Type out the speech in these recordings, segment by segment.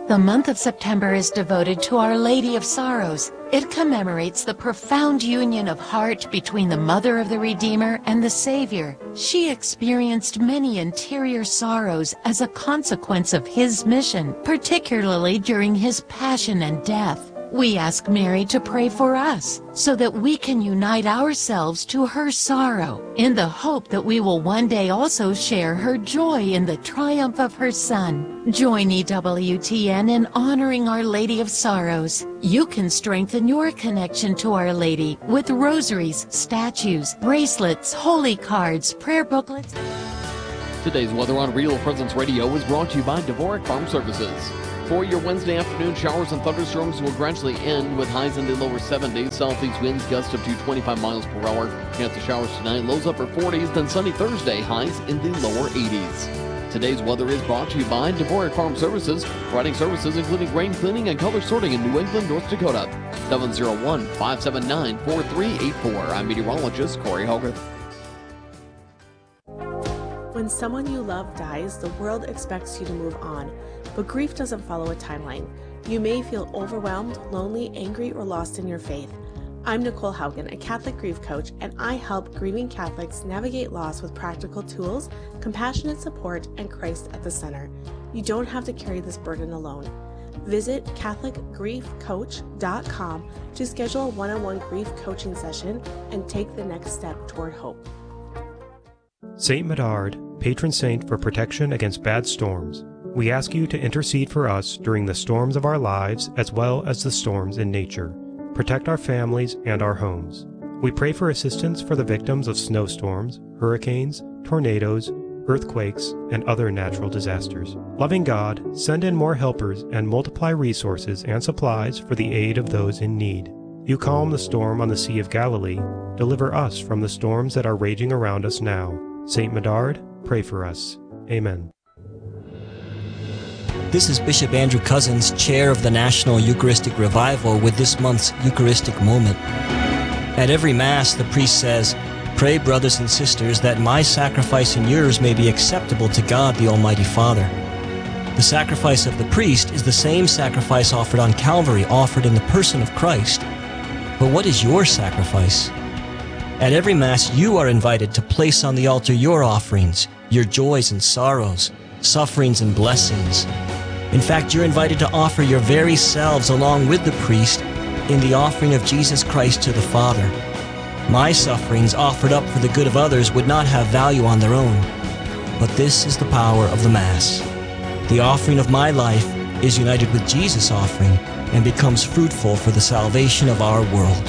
The month of September is devoted to Our Lady of Sorrows. It commemorates the profound union of heart between the Mother of the Redeemer and the Savior. She experienced many interior sorrows as a consequence of his mission, particularly during his passion and death. We ask Mary to pray for us so that we can unite ourselves to her sorrow in the hope that we will one day also share her joy in the triumph of her Son. Join EWTN in honoring Our Lady of Sorrows. You can strengthen your connection to Our Lady with rosaries, statues, bracelets, holy cards, prayer booklets. Today's weather on Real Presence Radio is brought to you by Dvorak Farm Services. For your Wednesday afternoon, showers and thunderstorms will gradually end with highs in the lower 70s. Southeast winds gust up to 25 miles per hour. Chance of showers tonight, lows upper 40s. Then sunny Thursday, highs in the lower 80s. Today's weather is brought to you by Dvorak Farm Services, providing services including grain cleaning and color sorting in New England, North Dakota. 701-579-4384. I'm meteorologist Corey Hogarth. When someone you love dies, the world expects you to move on. But grief doesn't follow a timeline. You may feel overwhelmed, lonely, angry, or lost in your faith. I'm Nicole Haugen, a Catholic grief coach, and I help grieving Catholics navigate loss with practical tools, compassionate support, and Christ at the center. You don't have to carry this burden alone. Visit CatholicGriefCoach.com to schedule a one-on-one grief coaching session and take the next step toward hope. Saint Medard, patron saint for protection against bad storms. We ask you to intercede for us during the storms of our lives as well as the storms in nature. Protect our families and our homes. We pray for assistance for the victims of snowstorms, hurricanes, tornadoes, earthquakes, and other natural disasters. Loving God, send in more helpers and multiply resources and supplies for the aid of those in need. You calm the storm on the Sea of Galilee. Deliver us from the storms that are raging around us now. Saint Medard, pray for us. Amen. This is Bishop Andrew Cousins, Chair of the National Eucharistic Revival, with this month's Eucharistic Moment. At every Mass, the priest says, "Pray, brothers and sisters, that my sacrifice and yours may be acceptable to God the Almighty Father." The sacrifice of the priest is the same sacrifice offered on Calvary, offered in the person of Christ. But what is your sacrifice? At every Mass, you are invited to place on the altar your offerings, your joys and sorrows, sufferings and blessings. In fact, you're invited to offer your very selves along with the priest in the offering of Jesus Christ to the Father. My sufferings offered up for the good of others would not have value on their own. But this is the power of the Mass. The offering of my life is united with Jesus' offering and becomes fruitful for the salvation of our world.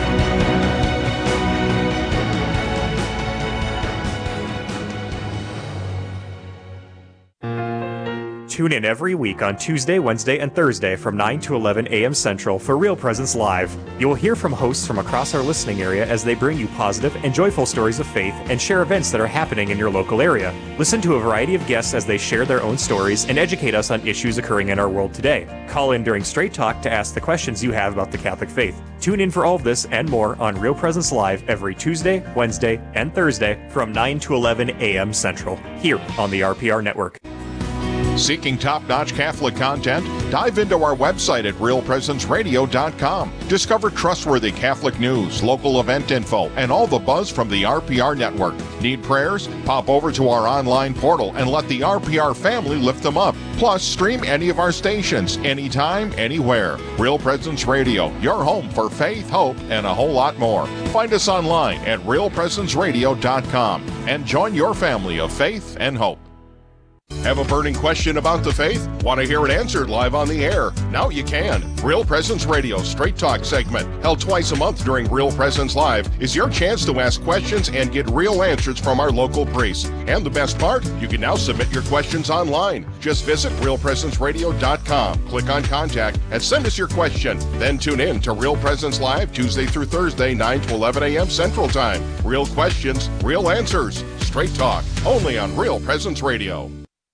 Tune in every week on Tuesday, Wednesday, and Thursday from 9 to 11 a.m. Central for Real Presence Live. You will hear from hosts from across our listening area as they bring you positive and joyful stories of faith and share events that are happening in your local area. Listen to a variety of guests as they share their own stories and educate us on issues occurring in our world today. Call in during Straight Talk to ask the questions you have about the Catholic faith. Tune in for all of this and more on Real Presence Live every Tuesday, Wednesday, and Thursday from 9 to 11 a.m. Central, here on the RPR Network. Seeking top-notch Catholic content? Dive into our website at realpresenceradio.com. Discover trustworthy Catholic news, local event info, and all the buzz from the RPR network. Need prayers? Pop over to our online portal and let the RPR family lift them up. Plus, stream any of our stations, anytime, anywhere. Real Presence Radio, your home for faith, hope, and a whole lot more. Find us online at realpresenceradio.com and join your family of faith and hope. Have a burning question about the faith? Want to hear it answered live on the air? Now you can. Real Presence Radio Straight Talk segment, held twice a month during Real Presence Live, is your chance to ask questions and get real answers from our local priests. And the best part, you can now submit your questions online. Just visit realpresenceradio.com, click on Contact, and send us your question. Then tune in to Real Presence Live Tuesday through Thursday, 9 to 11 a.m. Central Time. Real questions, real answers. Straight Talk, only on Real Presence Radio.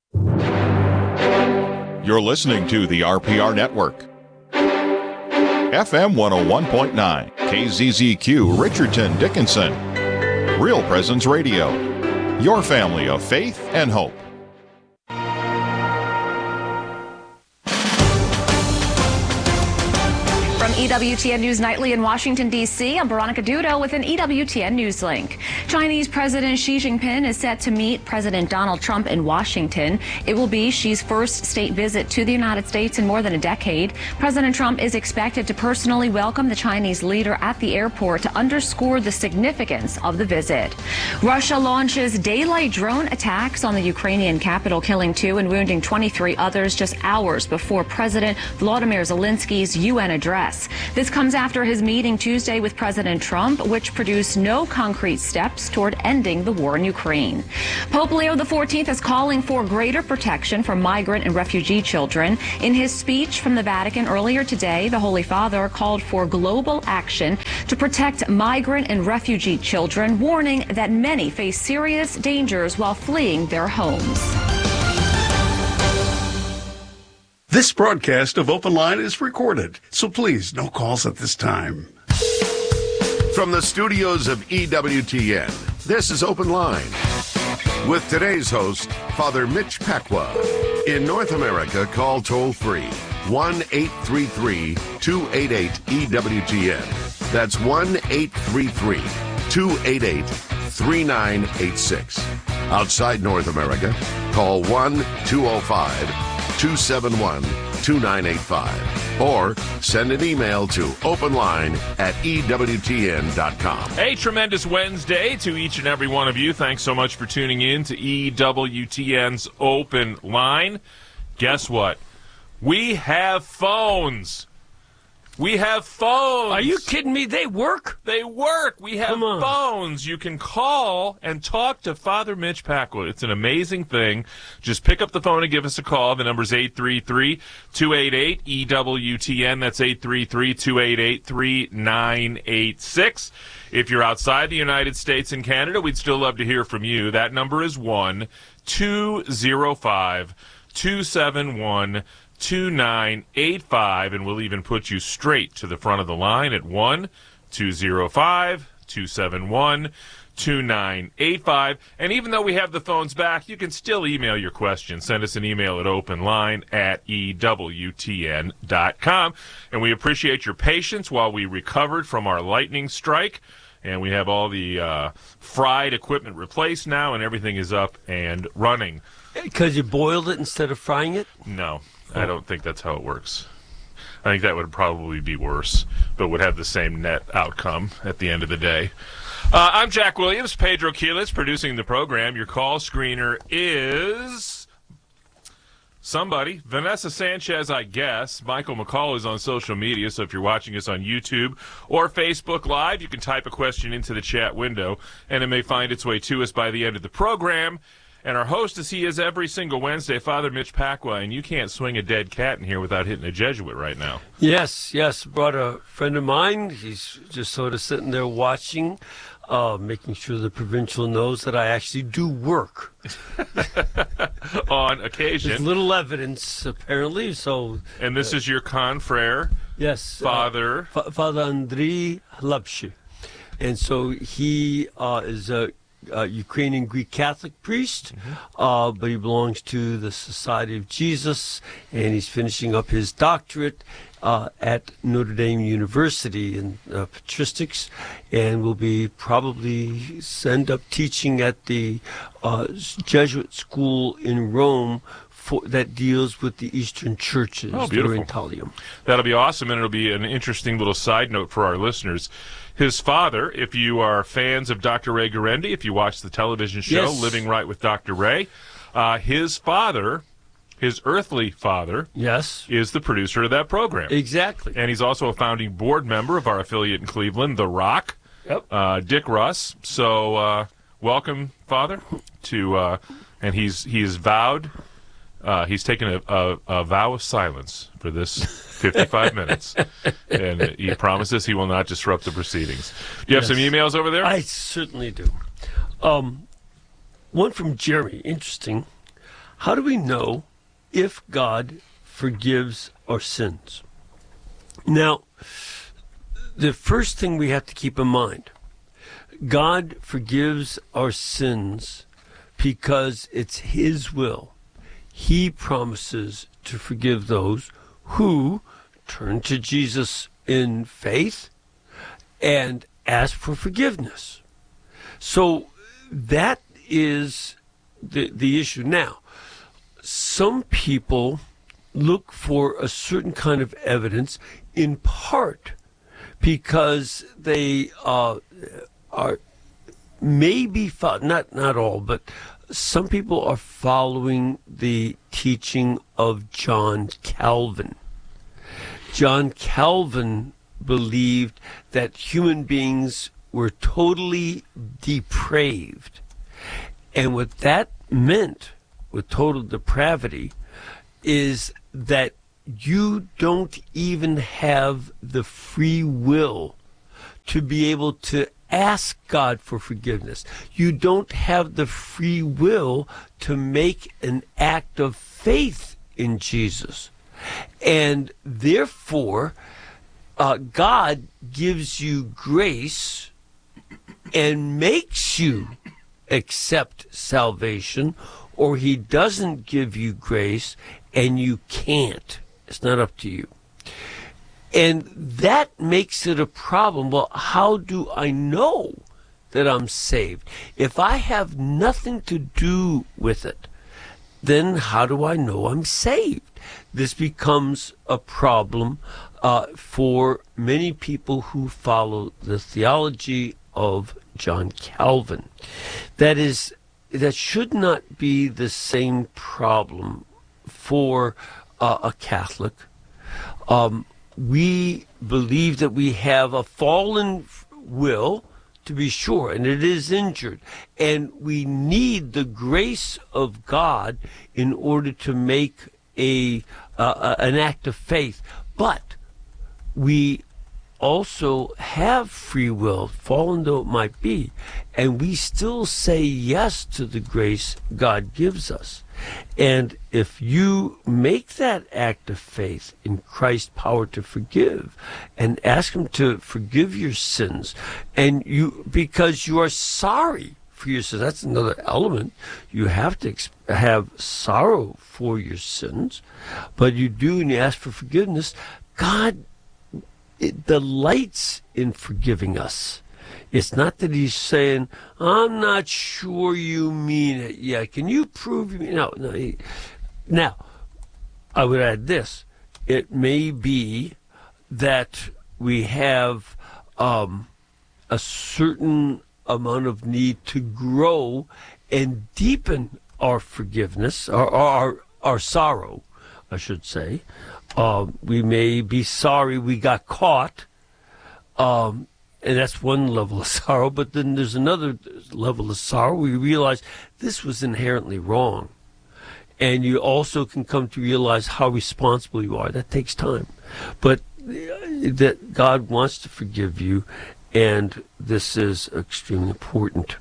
You're listening to the RPR Network. FM 101.9, KZZQ, Richardton, Dickinson. Real Presence Radio, your family of faith and hope. EWTN News Nightly in Washington, D.C. I'm Veronica Dudo with an EWTN News Link. Chinese President Xi Jinping is set to meet President Donald Trump in Washington. It will be Xi's first state visit to the United States in more than a decade. President Trump is expected to personally welcome the Chinese leader at the airport to underscore the significance of the visit. Russia launches daylight drone attacks on the Ukrainian capital, killing 2 and wounding 23 others just hours before President Volodymyr Zelensky's UN address. This comes after his meeting Tuesday with President Trump, which produced no concrete steps toward ending the war in Ukraine. Pope Leo XIV is calling for greater protection for migrant and refugee children. In his speech from the Vatican earlier today, the Holy Father called for global action to protect migrant and refugee children, warning that many face serious dangers while fleeing their homes. This broadcast of Open Line is recorded, so please, no calls at this time. From the studios of EWTN, this is Open Line. With today's host, Father Mitch Pacwa. In North America, call toll-free 1-833-288-EWTN. That's 1-833-288-3986. Outside North America, call 1-205-271-2985 or send an email to openline@ewtn.com. A tremendous Wednesday to each and every one of you. Thanks so much for tuning in to EWTN's Open Line. Guess what? We have phones. We have phones. Are you kidding me? They work? They work. We have phones. You can call and talk to Father Mitch Pacwa. It's an amazing thing. Just pick up the phone and give us a call. The number's 833-288-EWTN. That's 833-288-3986. If you're outside the United States and Canada, we'd still love to hear from you. That number is 1-205-271-2985, and we'll even put you straight to the front of the line at 1-205-271-2985. And even though we have the phones back, you can still email your questions. Send us an email at openline@ewtn.com. And we appreciate your patience while we recovered from our lightning strike. And we have all the fried equipment replaced now, and everything is up and running. Because you boiled it instead of frying it? No. I don't think that's how it works. I think that would probably be worse, but would have the same net outcome at the end of the day. I'm Jack Williams, Pedro Quiles producing the program. Your call screener is somebody. Vanessa Sanchez, I guess. Michael McCall is on social media, so if you're watching us on YouTube or Facebook Live, you can type a question into the chat window, and it may find its way to us by the end of the program. And our host, as he is every single Wednesday, Father Mitch Pacwa, and you can't swing a dead cat in here without hitting a Jesuit right now. Yes. Brought a friend of mine. He's just sort of sitting there watching, making sure the provincial knows that I actually do work. On occasion. There's little evidence, apparently. So. And this is your confrere? Yes. Father? Father Andriy Hlapshy. And so he is a Ukrainian Greek Catholic priest, but he belongs to the Society of Jesus, and he's finishing up his doctorate at Notre Dame University in patristics, and will be probably end up teaching at the Jesuit school in Rome that deals with the Eastern churches. Oh, beautiful. Talium. That'll be awesome, and it'll be an interesting little side note for our listeners. His father, if you are fans of Dr. Ray Guarendi, if you watch the television show Living Right with Dr. Ray, his father, his earthly father, is the producer of that program. Exactly. And he's also a founding board member of our affiliate in Cleveland, The Rock, Dick Russ. So welcome, Father, to and he's vowed. He's taken a vow of silence for this 55 minutes, and he promises he will not disrupt the proceedings. Do you have some emails over there? I certainly do. One from Jeremy. Interesting. How do we know if God forgives our sins? Now, the first thing we have to keep in mind, God forgives our sins because it's His will. He promises to forgive those who turn to Jesus in faith and ask for forgiveness. So that is the issue. Now, some people look for a certain kind of evidence in part because they are maybe, not all, but some people are following the teaching of John Calvin. John Calvin believed that human beings were totally depraved. And what that meant with total depravity is that you don't even have the free will to be able to ask God for forgiveness. You don't have the free will to make an act of faith in Jesus. And therefore, God gives you grace and makes you accept salvation, or he doesn't give you grace and you can't. It's not up to you. And that makes it a problem. Well, how do I know that I'm saved? If I have nothing to do with it, then how do I know I'm saved? This becomes a problem for many people who follow the theology of John Calvin. That should not be the same problem for a Catholic. We believe that we have a fallen will, to be sure, and it is injured. And we need the grace of God in order to make an act of faith. But we also have free will, fallen though it might be, and we still say yes to the grace God gives us. And if you make that act of faith in Christ's power to forgive and ask him to forgive your sins, and because you are sorry for your sins, that's another element. You have to have sorrow for your sins, but you do, and you ask for forgiveness. God delights in forgiving us. It's not that he's saying, I'm not sure you mean it yet. Can you prove you mean it? No. Now, I would add this. It may be that we have a certain amount of need to grow and deepen our forgiveness, our sorrow, I should say. We may be sorry we got caught, and that's one level of sorrow, but then there's another level of sorrow. We realize this was inherently wrong. And you also can come to realize how responsible you are. That takes time. But that God wants to forgive you, and this is extremely important.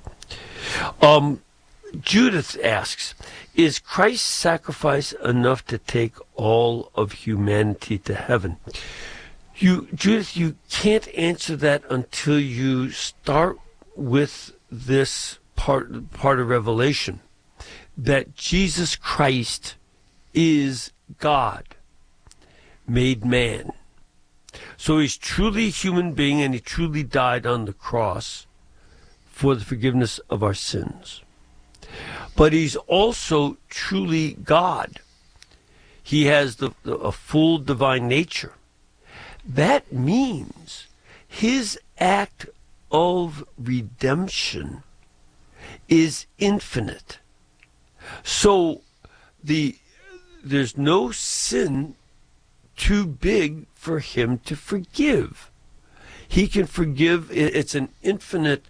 Judith asks, is Christ's sacrifice enough to take all of humanity to heaven? Judith, you can't answer that until you start with this part of Revelation, that Jesus Christ is God, made man. So he's truly a human being, and he truly died on the cross for the forgiveness of our sins. But he's also truly God. He has a full divine nature. That means his act of redemption is infinite. So there's no sin too big for him to forgive. He can forgive. It's an infinite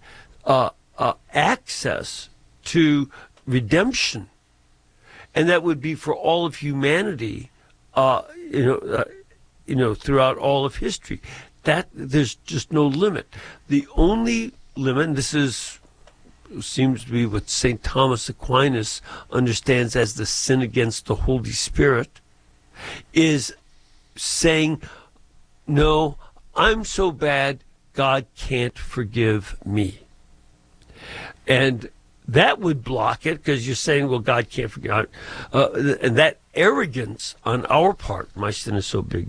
access to redemption, and that would be for all of humanity. Throughout all of history, that there's just no limit. The only limit, and this seems to be what St. Thomas Aquinas understands as the sin against the Holy Spirit, is saying, no, I'm so bad, God can't forgive me. And that would block it, because you're saying, well, God can't forgive. And that arrogance on our part. My sin is so big.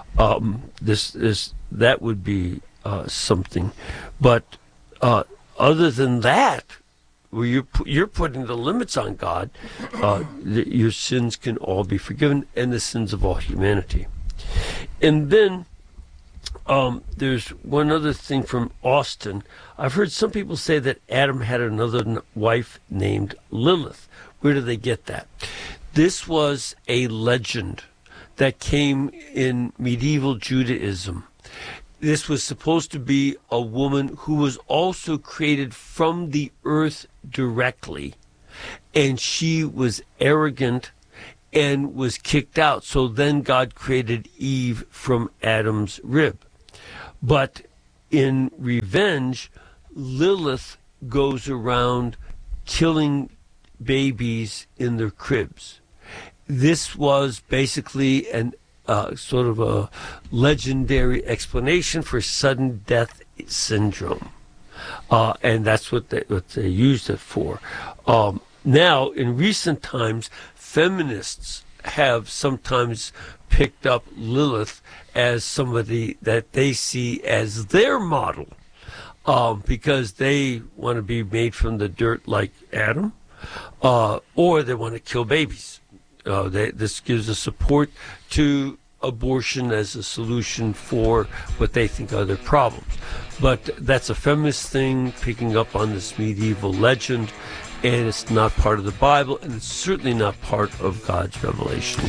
That would be something. But other than that, where you're putting the limits on God, your sins can all be forgiven, and the sins of all humanity. And then there's one other thing from Austin. I've heard some people say that Adam had another wife named Lilith. Where do they get that? This was a legend that came in medieval Judaism. This was supposed to be a woman who was also created from the earth directly, and she was arrogant and was kicked out. So then God created Eve from Adam's rib. But in revenge, Lilith goes around killing babies in their cribs. This was basically an sort of a legendary explanation for sudden death syndrome. And that's what they used it for. Now, in recent times, feminists have sometimes picked up Lilith as somebody that they see as their model, because they want to be made from the dirt like Adam, or they want to kill babies. This gives a support to abortion as a solution for what they think are their problems. But that's a feminist thing, picking up on this medieval legend, and it's not part of the Bible, and it's certainly not part of God's revelation.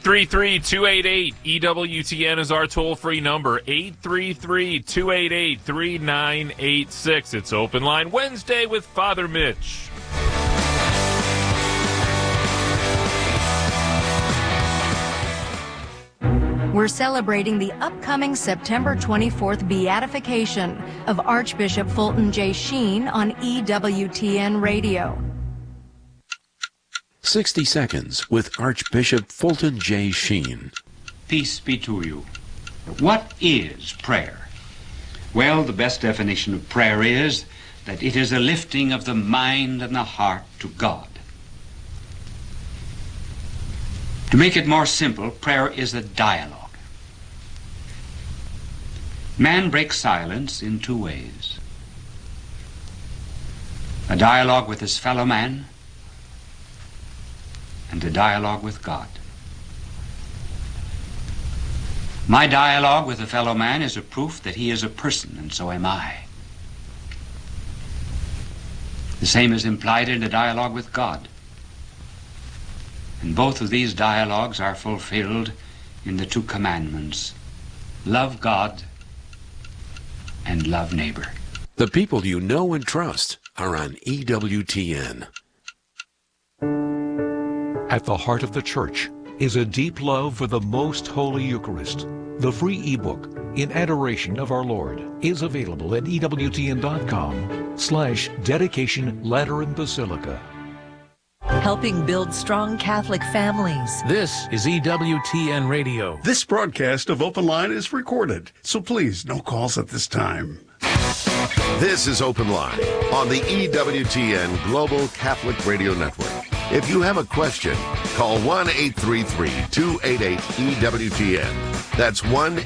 833-288-EWTN is our toll-free number, 833-288-3986. It's Open Line Wednesday with Father Mitch. We're celebrating the upcoming September 24th beatification of Archbishop Fulton J. Sheen on EWTN Radio. 60 Seconds with Archbishop Fulton J. Sheen. Peace be to you. What is prayer? Well, the best definition of prayer is that it is a lifting of the mind and the heart to God. To make it more simple, prayer is a dialogue. Man breaks silence in two ways. A dialogue with his fellow man and a dialogue with God. My dialogue with a fellow man is a proof that he is a person, and so am I. The same is implied in a dialogue with God. And both of these dialogues are fulfilled in the two commandments. Love God and love neighbor. The people you know and trust are on EWTN. At the heart of the Church is a deep love for the Most Holy Eucharist. The free ebook, In Adoration of Our Lord, is available at EWTN.com/dedication Lateran Basilica. Helping build strong Catholic families. This is EWTN Radio. This broadcast of Open Line is recorded, so please, no calls at this time. This is Open Line on the EWTN Global Catholic Radio Network. If you have a question, call 1-833-288-EWTN. That's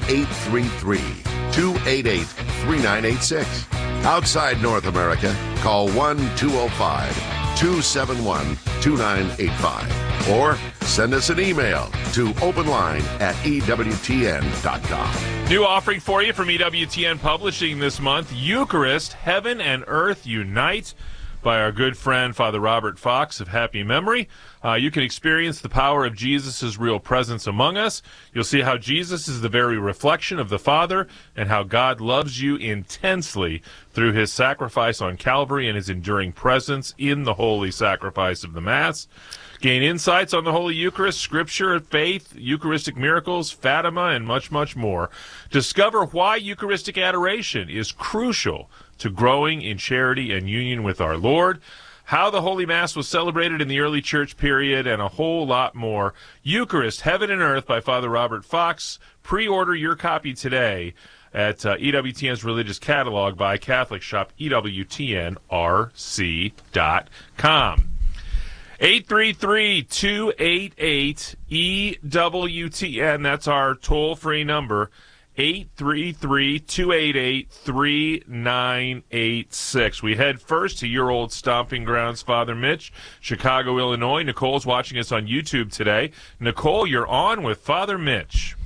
1-833-288-3986. Outside North America, call 1-205-271-2985. Or send us an email to openline@EWTN.com. New offering for you from EWTN Publishing this month, Eucharist, Heaven and Earth Unite, by our good friend Father Robert Fox of happy memory. You can experience the power of Jesus' real presence among us. You'll see how Jesus is the very reflection of the Father and how God loves you intensely through his sacrifice on Calvary and his enduring presence in the holy sacrifice of the Mass. Gain insights on the Holy Eucharist, Scripture, faith, Eucharistic miracles, Fatima, and much, much more. Discover why Eucharistic adoration is crucial to growing in charity and union with our Lord, how the Holy Mass was celebrated in the early church period, and a whole lot more. Eucharist, Heaven and Earth by Father Robert Fox. Pre-order your copy today at EWTN's Religious Catalog by Catholic Shop, EWTNRC.com. 833-288-EWTN. That's our toll-free number. 833-288-3986. We head first to your old stomping grounds, Father Mitch, Chicago, Illinois. Nicole's watching us on YouTube today. Nicole, you're on with Father Mitch.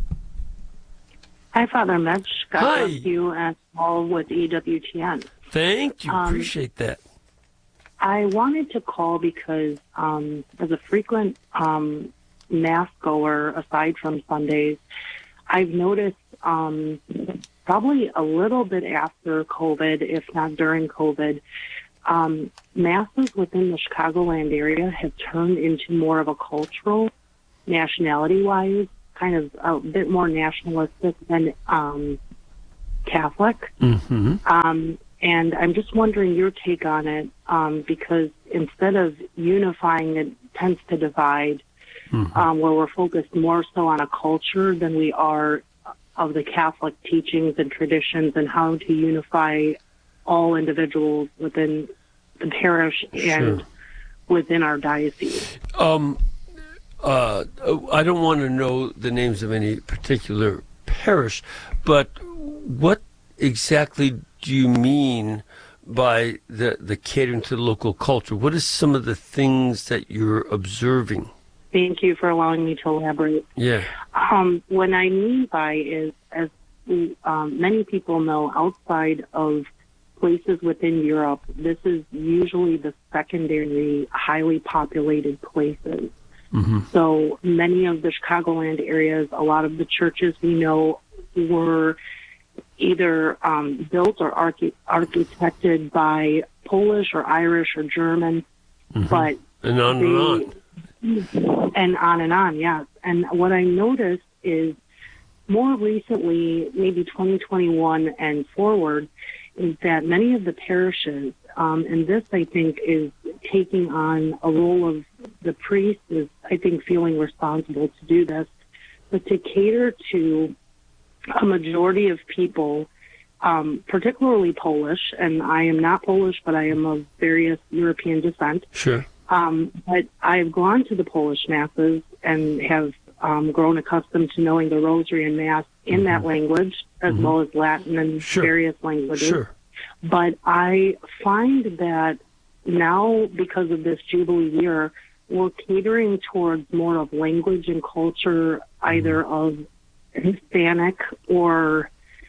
Hi, Father Mitch. God Hi. bless you and all with EWTN. Thank you. Appreciate that. I wanted to call because as a frequent Mass goer, aside from Sundays, I've noticed probably a little bit after COVID, if not during COVID, Masses within the Chicagoland area have turned into more of a cultural, nationality-wise, kind of a bit more nationalistic than Catholic. Mm-hmm. And I'm just wondering your take on it, because instead of unifying, it tends to divide, where we're focused more so on a culture than we are of the Catholic teachings and traditions and how to unify all individuals within the parish and within our diocese. I don't want to know the names of any particular parish, but what exactly do you mean by the catering to the local culture? What are some of the things that you're observing? Thank you for allowing me to elaborate. Yeah. What I mean by is, as many people know, outside of places within Europe, this is usually the secondary, highly populated places. Mm-hmm. So many of the Chicagoland areas, a lot of the churches we know were either built or architected by Polish or Irish or German, but and on and on. And on and on, yes. And what I noticed is more recently, maybe 2021 and forward, is that many of the parishes, and this I think is taking on a role of the priest is, I think, feeling responsible to do this, but to cater to a majority of people, particularly Polish, and I am not Polish, but I am of various European descent. Sure. But I've gone to the Polish Masses and have grown accustomed to knowing the Rosary and Mass in that language, as well as Latin and various languages. Sure. But I find that now, because of this Jubilee year, we're catering towards more of language and culture, either of Hispanic or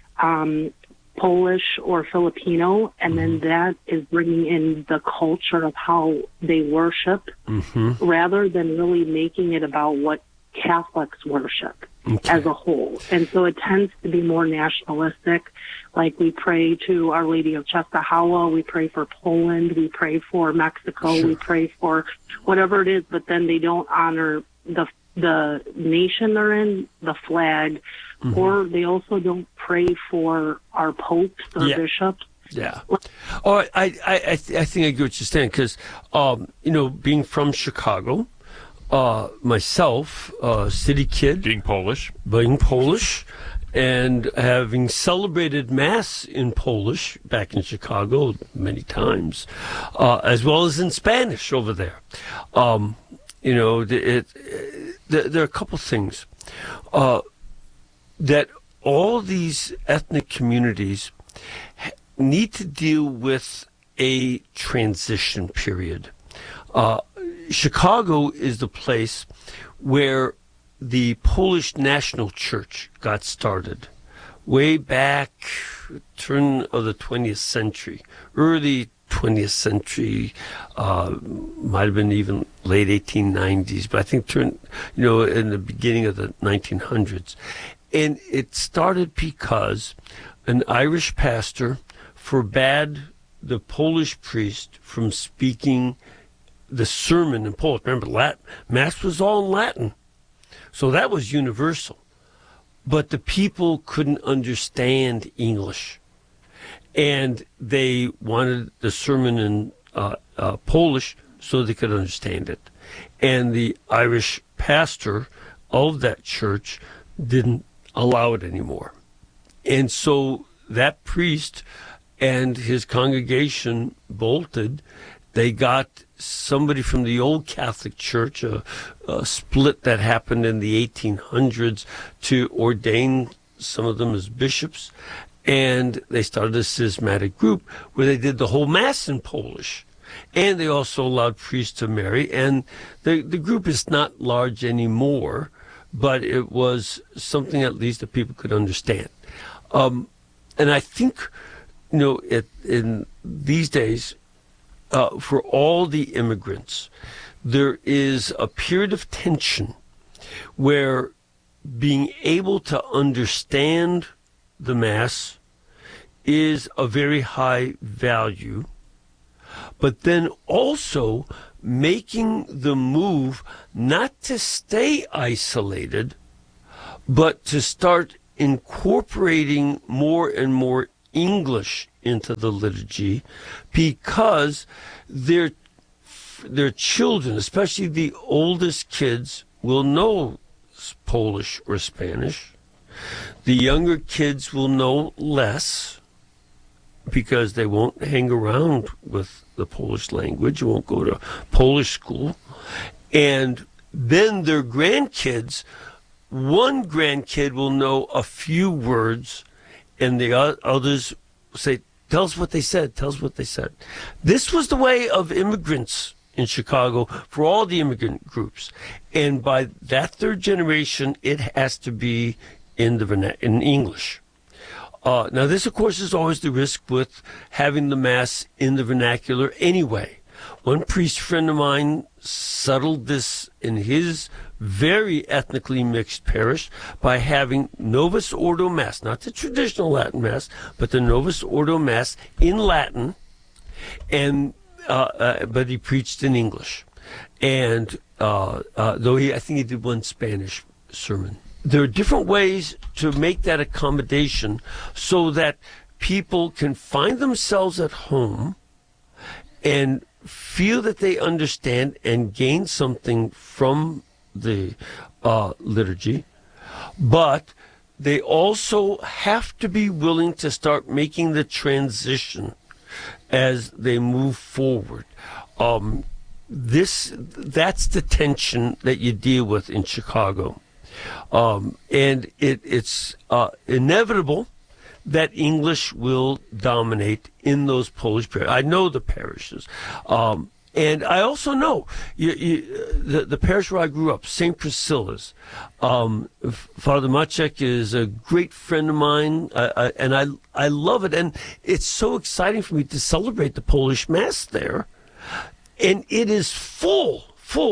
Polish or Filipino, and then that is bringing in the culture of how they worship, rather than really making it about what Catholics worship as a whole. And so it tends to be more nationalistic. Like we pray to Our Lady of Czestochowa, we pray for Poland, we pray for Mexico, we pray for whatever it is, but then they don't honor the nation they're in, the flag, or they also don't pray for our popes or bishops. Yeah. Oh, I think I get what you're saying, because, being from Chicago, myself, city kid. Being Polish, and having celebrated Mass in Polish back in Chicago many times, as well as in Spanish over there. There are a couple things that all these ethnic communities need to deal with a transition period. Chicago is the place where the Polish National Church got started way back turn of the 20th century, early 20th century, might have been even late 1890s, but I think in the beginning of the 1900s. And it started because an Irish pastor forbade the Polish priest from speaking the sermon in Polish. Remember, Mass was all in Latin, so that was universal. But the people couldn't understand English, and they wanted the sermon in Polish so they could understand it. And the Irish pastor of that church didn't allow it anymore. And so that priest and his congregation bolted, They got somebody from the old Catholic Church, a split that happened in the 1800s, to ordain some of them as bishops. And they started a schismatic group where they did the whole Mass in Polish. And they also allowed priests to marry. And the group is not large anymore, but it was something at least that people could understand. And I think, in these days, for all the immigrants, there is a period of tension where being able to understand the Mass is a very high value, but then also making the move not to stay isolated, but to start incorporating more and more English into the liturgy, because their children, especially the oldest kids, will know Polish or Spanish. The younger kids will know less because they won't hang around with the Polish language, won't go to Polish school. And then their grandkids, one grandkid will know a few words, and the others say, tell us what they said, tell us what they said. This was the way of immigrants in Chicago for all the immigrant groups. And by that third generation, it has to be in English. Now, this, of course, is always the risk with having the Mass in the vernacular anyway. One priest friend of mine settled this in his very ethnically mixed parish by having Novus Ordo Mass, not the traditional Latin Mass, but the Novus Ordo Mass in Latin, and but he preached in English. And though I think he did one Spanish sermon. There are different ways to make that accommodation so that people can find themselves at home and feel that they understand and gain something from the liturgy, but they also have to be willing to start making the transition as they move forward. That's the tension that you deal with in Chicago. And it's inevitable that English will dominate in those Polish parishes. I know the parishes. And I also know the parish where I grew up, St. Priscilla's. Father Maciek is a great friend of mine, and I love it. And it's so exciting for me to celebrate the Polish Mass there. And it is full.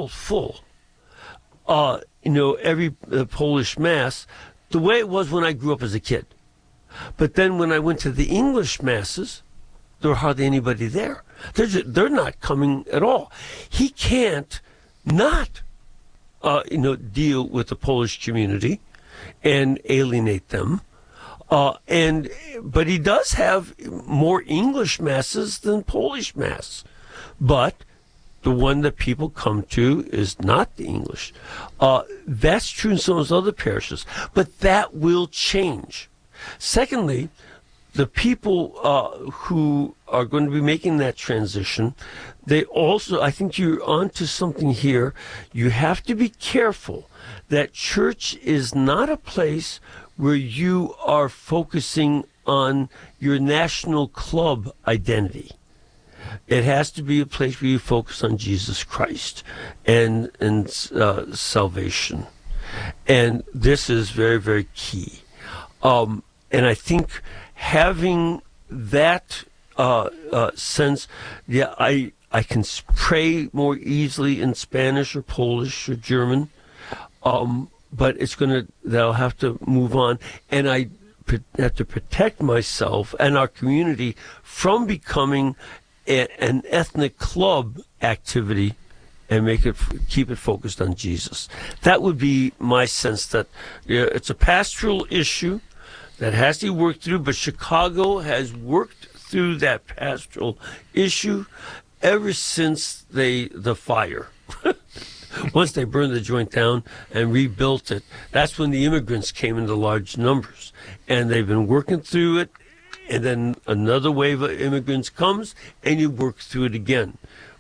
Every Polish Mass, the way it was when I grew up as a kid. But then when I went to the English Masses, there were hardly anybody there. They're not coming at all. He can't not, deal with the Polish community and alienate them. But he does have more English Masses than Polish Mass. But the one that people come to is not the English. That's true in some of those other parishes, but that will change. Secondly, the people who are going to be making that transition, they also, I think you're onto something here. You have to be careful that church is not a place where you are focusing on your national club identity. It has to be a place where you focus on Jesus Christ and salvation. And this is very, very key. And I think having that sense, I can pray more easily in Spanish or Polish or German, but that'll have to move on. And I have to protect myself and our community from becoming an ethnic club activity and keep it focused on Jesus. That would be my sense, that it's a pastoral issue that has to be worked through, but Chicago has worked through that pastoral issue ever since the fire. Once they burned the joint down and rebuilt it, that's when the immigrants came into large numbers. And they've been working through it, and then another wave of immigrants comes, and you work through it again.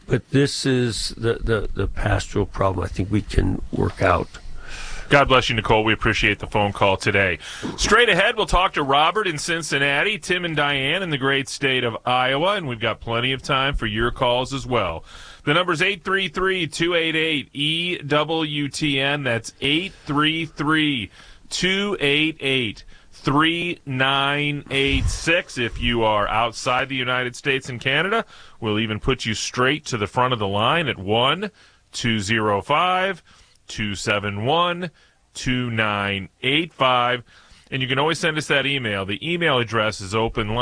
But this is the pastoral problem I think we can work out. God bless you, Nicole. We appreciate the phone call today. Straight ahead, we'll talk to Robert in Cincinnati, Tim and Diane in the great state of Iowa, and we've got plenty of time for your calls as well. The number's 833-288-EWTN. That's 833-288-3986. If you are outside the United States and Canada, we'll even put you straight to the front of the line at 1-205-271-2985. And you can always send us that email. The email address is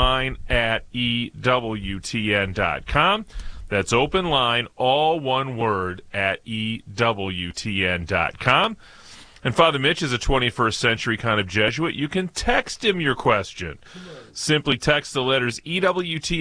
openline@EWTN.com. That's openline, all one word, @EWTN.com. And Father Mitch is a 21st century kind of Jesuit. You can text him your question. Simply text the letters EWTN